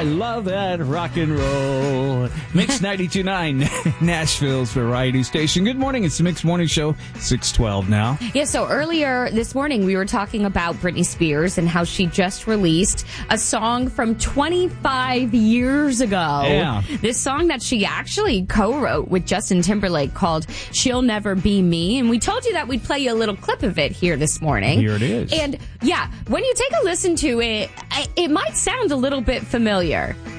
love that rock and roll. Mix 92.9, Nashville's variety station. Good morning. It's the Mix Morning Show, 6:12 now. Yeah, so earlier this morning we were talking about Britney Spears and how she just released a song from 25 years ago. Yeah. This song that she actually co-wrote with Justin Timberlake called She'll Never Be Me. And we told you that we'd play you a little clip of it here this morning. Here it is. And yeah, when you take a listen to it, it might sound a little bit familiar.